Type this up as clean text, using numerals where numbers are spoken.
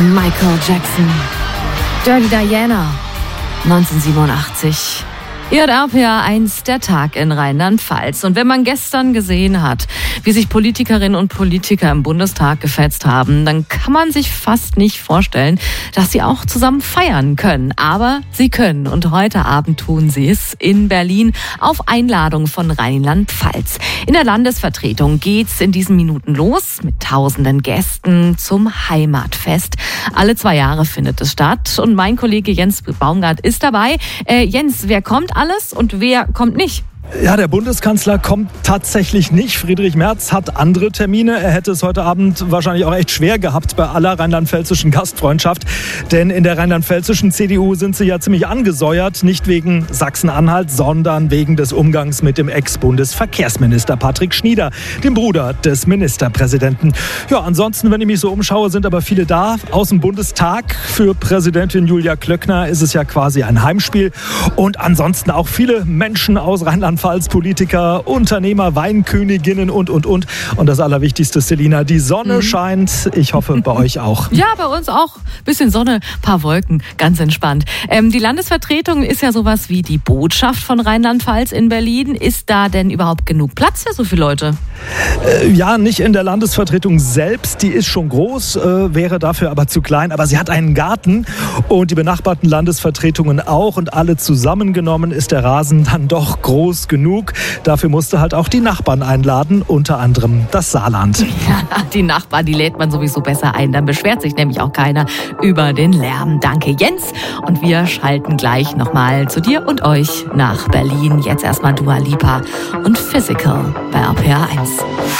Michael Jackson. Dirty Diana. 1987. Ihr hört RPA 1, der Tag in Rheinland-Pfalz. Und wenn man gestern gesehen hat, wie sich Politikerinnen und Politiker im Bundestag gefetzt haben, dann kann man sich fast nicht vorstellen, dass sie auch zusammen feiern können. Aber sie können. Und heute Abend tun sie es in Berlin auf Einladung von Rheinland-Pfalz. In der Landesvertretung geht's in diesen Minuten los mit tausenden Gästen zum Heimatfest. Alle 2 Jahre findet es statt. Und mein Kollege Jens Baumgart ist dabei. Jens, wer kommt alles und wer kommt nicht? Ja, der Bundeskanzler kommt tatsächlich nicht. Friedrich Merz hat andere Termine. Er hätte es heute Abend wahrscheinlich auch echt schwer gehabt bei aller rheinland-pfälzischen Gastfreundschaft. Denn in der rheinland-pfälzischen CDU sind sie ja ziemlich angesäuert. Nicht wegen Sachsen-Anhalt, sondern wegen des Umgangs mit dem Ex-Bundesverkehrsminister Patrick Schnieder, dem Bruder des Ministerpräsidenten. Ja, ansonsten, wenn ich mich so umschaue, sind aber viele da. Aus dem Bundestag für Präsidentin Julia Klöckner ist es ja quasi ein Heimspiel. Und ansonsten auch viele Menschen aus Rheinland-Pfalz, Politiker, Unternehmer, Weinköniginnen und. Und das Allerwichtigste, Selina, die Sonne scheint. Ich hoffe, bei euch auch. Ja, bei uns auch. Bisschen Sonne, paar Wolken, ganz entspannt. Die Landesvertretung ist ja sowas wie die Botschaft von Rheinland-Pfalz in Berlin. Ist da denn überhaupt genug Platz für so viele Leute? Ja, nicht in der Landesvertretung selbst. Die ist schon groß, wäre dafür aber zu klein. Aber sie hat einen Garten und die benachbarten Landesvertretungen auch. Und alle zusammengenommen ist der Rasen dann doch groß genug. Dafür musste halt auch die Nachbarn einladen, unter anderem das Saarland. Ja, die Nachbarn, die lädt man sowieso besser ein. Dann beschwert sich nämlich auch keiner über den Lärm. Danke, Jens. Und wir schalten gleich nochmal zu dir und euch nach Berlin. Jetzt erstmal Dua Lipa und Physical bei RPA 1.